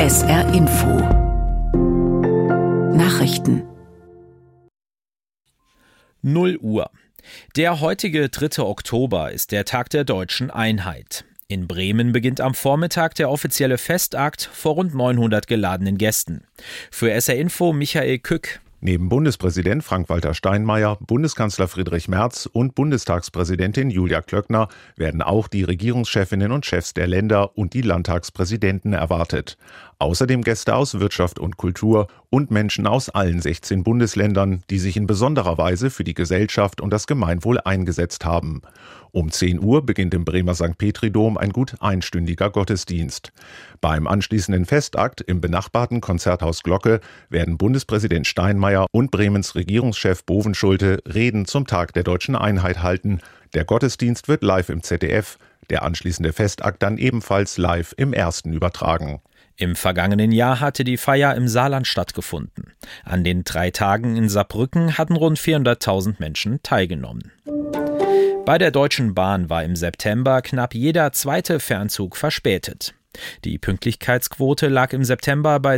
SR Info Nachrichten 0 Uhr. Der heutige 3. Oktober ist der Tag der deutschen Einheit. In Bremen beginnt am Vormittag der offizielle Festakt vor rund 900 geladenen Gästen. Für SR Info Michael Kück. Neben Bundespräsident Frank-Walter Steinmeier, Bundeskanzler Friedrich Merz und Bundestagspräsidentin Julia Klöckner werden auch die Regierungschefinnen und Chefs der Länder und die Landtagspräsidenten erwartet. Außerdem Gäste aus Wirtschaft und Kultur und Menschen aus allen 16 Bundesländern, die sich in besonderer Weise für die Gesellschaft und das Gemeinwohl eingesetzt haben. Um 10 Uhr beginnt im Bremer St. Petri-Dom ein gut einstündiger Gottesdienst. Beim anschließenden Festakt im benachbarten Konzerthaus Glocke werden Bundespräsident Steinmeier und Bremens Regierungschef Bovenschulte Reden zum Tag der deutschen Einheit halten. Der Gottesdienst wird live im ZDF, der anschließende Festakt dann ebenfalls live im Ersten übertragen. Im vergangenen Jahr hatte die Feier im Saarland stattgefunden. An den 3 Tagen in Saarbrücken hatten rund 400.000 Menschen teilgenommen. Bei der Deutschen Bahn war im September knapp jeder zweite Fernzug verspätet. Die Pünktlichkeitsquote lag im September bei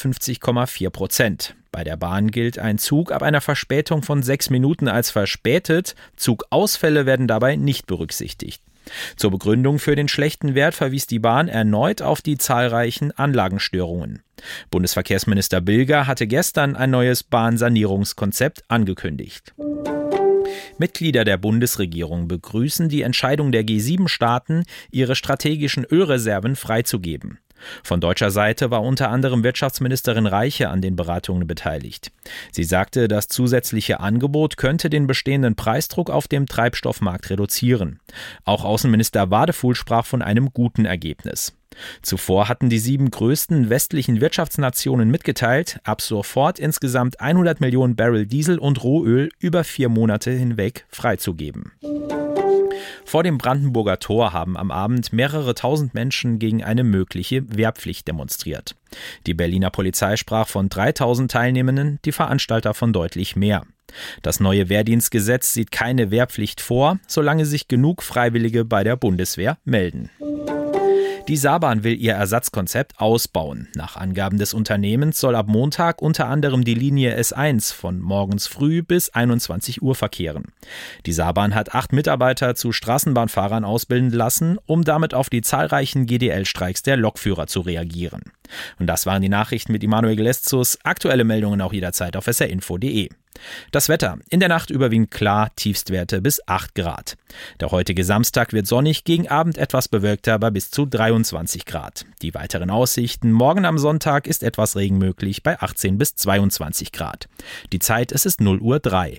52,4%. Bei der Bahn gilt ein Zug ab einer Verspätung von 6 Minuten als verspätet. Zugausfälle werden dabei nicht berücksichtigt. Zur Begründung für den schlechten Wert verwies die Bahn erneut auf die zahlreichen Anlagenstörungen. Bundesverkehrsminister Bilger hatte gestern ein neues Bahnsanierungskonzept angekündigt. Mitglieder der Bundesregierung begrüßen die Entscheidung der G7-Staaten, ihre strategischen Ölreserven freizugeben. Von deutscher Seite war unter anderem Wirtschaftsministerin Reiche an den Beratungen beteiligt. Sie sagte, das zusätzliche Angebot könnte den bestehenden Preisdruck auf dem Treibstoffmarkt reduzieren. Auch Außenminister Wadefuhl sprach von einem guten Ergebnis. Zuvor hatten die 7 größten westlichen Wirtschaftsnationen mitgeteilt, ab sofort insgesamt 100 Millionen Barrel Diesel und Rohöl über 4 Monate hinweg freizugeben. Vor dem Brandenburger Tor haben am Abend mehrere tausend Menschen gegen eine mögliche Wehrpflicht demonstriert. Die Berliner Polizei sprach von 3.000 Teilnehmenden, die Veranstalter von deutlich mehr. Das neue Wehrdienstgesetz sieht keine Wehrpflicht vor, solange sich genug Freiwillige bei der Bundeswehr melden. Die Saarbahn will ihr Ersatzkonzept ausbauen. Nach Angaben des Unternehmens soll ab Montag unter anderem die Linie S1 von morgens früh bis 21 Uhr verkehren. Die Saarbahn hat 8 Mitarbeiter zu Straßenbahnfahrern ausbilden lassen, um damit auf die zahlreichen GDL-Streiks der Lokführer zu reagieren. Und das waren die Nachrichten mit Immanuel Gleszus. Aktuelle Meldungen auch jederzeit auf srinfo.de. Das Wetter. In der Nacht überwiegend klar, Tiefstwerte bis 8 Grad. Der heutige Samstag wird sonnig, gegen Abend etwas bewölkter bei bis zu 23 Grad. Die weiteren Aussichten. Morgen am Sonntag ist etwas Regen möglich bei 18 bis 22 Grad. Die Zeit, es ist 0:03 Uhr.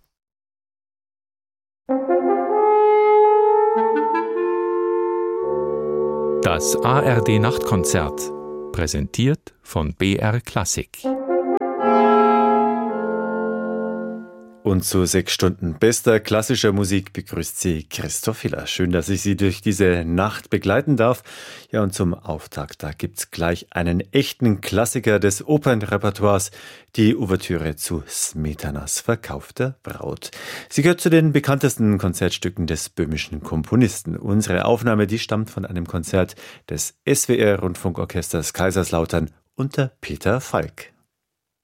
Das ARD Nachtkonzert. Präsentiert von BR Klassik. Und zu 6 Stunden bester klassischer Musik begrüßt Sie Christoph Hiller. Schön, dass ich Sie durch diese Nacht begleiten darf. Ja, und zum Auftakt, da gibt's gleich einen echten Klassiker des Opernrepertoires, die Ouvertüre zu Smetanas Verkauf der Braut. Sie gehört zu den bekanntesten Konzertstücken des böhmischen Komponisten. Unsere Aufnahme, die stammt von einem Konzert des SWR Rundfunkorchesters Kaiserslautern unter Peter Falk.